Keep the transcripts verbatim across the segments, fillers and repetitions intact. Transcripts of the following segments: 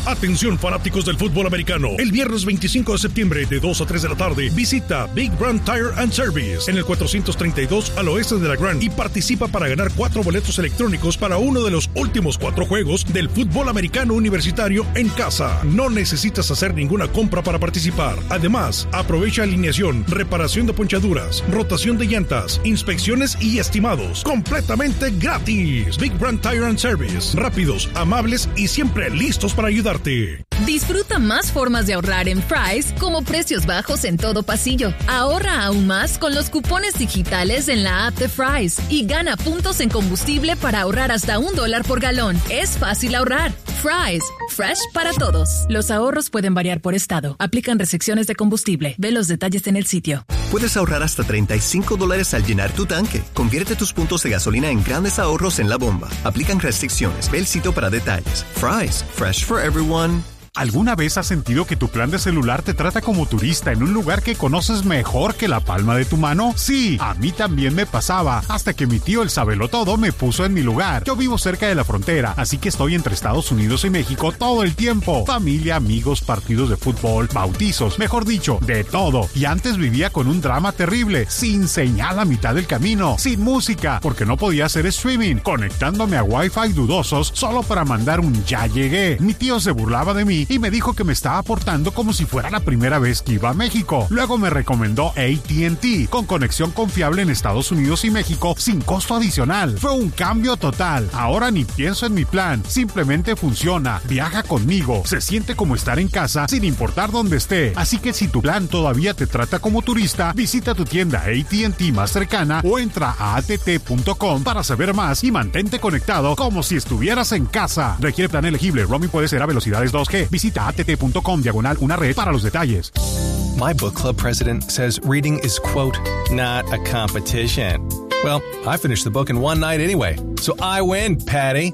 Atención fanáticos del fútbol americano. El viernes veinticinco de septiembre de dos a tres de la tarde visita Big Brand Tire and Service en el cuatrocientos treinta y dos al oeste de la Grand y participa para ganar cuatro boletos electrónicos para uno de los últimos cuatro juegos del fútbol americano universitario en casa. No necesitas hacer ninguna compra para participar. Además, aprovecha alineación, reparación de ponchaduras, rotación de llantas, inspecciones y estimados completamente gratis. Big Brand Tire and Service. Rápidos, amables y siempre listos para ayudarte. Disfruta más formas de ahorrar en Fry's, como precios bajos en todo pasillo. Ahorra aún más con los cupones digitales en la app de Fry's y gana puntos en combustible para ahorrar hasta un dólar por galón. Es fácil ahorrar. Fry's, fresh para todos. Los ahorros pueden variar por estado. Aplican restricciones de combustible. Ve los detalles en el sitio. Puedes ahorrar hasta treinta y cinco dólares al llenar tu tanque. Convierte tus puntos de gasolina en grandes ahorros en la bomba. Aplican restricciones. Ve el sitio para detalles. Fry's, fresh for everyone. ¿Alguna vez has sentido que tu plan de celular te trata como turista en un lugar que conoces mejor que la palma de tu mano? Sí, a mí también me pasaba, hasta que mi tío el sabelotodo me puso en mi lugar. Yo vivo cerca de la frontera, así que estoy entre Estados Unidos y México todo el tiempo. Familia, amigos, partidos de fútbol, bautizos, mejor dicho, de todo. Y antes vivía con un drama terrible, sin señal a mitad del camino, sin música, porque no podía hacer streaming, conectándome a Wi-Fi dudosos solo para mandar un ya llegué. Mi tío se burlaba de mí y me dijo que me estaba portando como si fuera la primera vez que iba a México. Luego me recomendó A T and T, con conexión confiable en Estados Unidos y México sin costo adicional. Fue un cambio total. Ahora ni pienso en mi plan, simplemente funciona, viaja conmigo, se siente como estar en casa sin importar dónde esté. Así que si tu plan todavía te trata como turista, visita tu tienda A T and T más cercana o entra a a t t punto com para saber más y mantente conectado como si estuvieras en casa. Requiere plan elegible. Roaming puede ser a velocidades dos G. Visita a t t punto com diagonal una red para los detalles. My book club president says reading is, quote, not a competition. Well, I finished the book in one night anyway, so I win, Patty.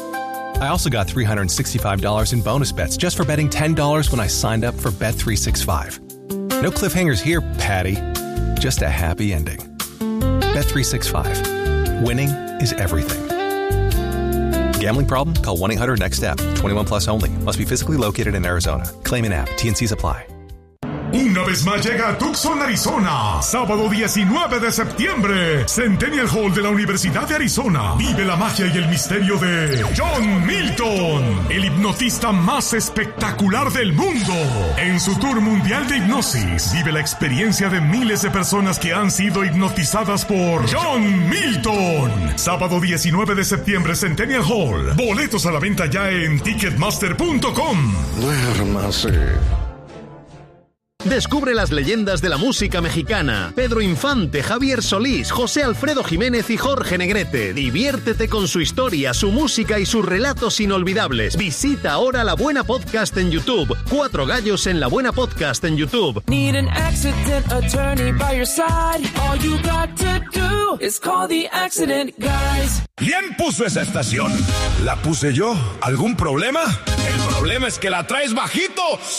I also got three hundred sixty-five dollars in bonus bets just for betting ten dollars when I signed up for Bet three sixty-five. No cliffhangers here, Patty. Just a happy ending. Bet three sixty-five. Winning is everything. Gambling problem? Call one eight hundred next step. twenty-one plus only. Must be physically located in Arizona. Claim in app. T N Cs apply. Una vez más llega a Tucson, Arizona. Sábado diecinueve de septiembre. Centennial Hall de la Universidad de Arizona. Vive la magia y el misterio de John Milton, el hipnotista más espectacular del mundo. En su tour mundial de hipnosis, vive la experiencia de miles de personas que han sido hipnotizadas por John Milton. Sábado diecinueve de septiembre, Centennial Hall. Boletos a la venta ya en ticketmaster punto com. Duérmase. Descubre las leyendas de la música mexicana. Pedro Infante, Javier Solís, José Alfredo Jiménez y Jorge Negrete. Diviértete con su historia, su música y sus relatos inolvidables. Visita ahora La Buena Podcast en YouTube. Cuatro gallos en La Buena Podcast en YouTube. Need an accident attorney by your side. All you got to do is call the accident guys. ¿Quién puso esa estación? ¿La puse yo? ¿Algún problema? El problema es que la traes bajito.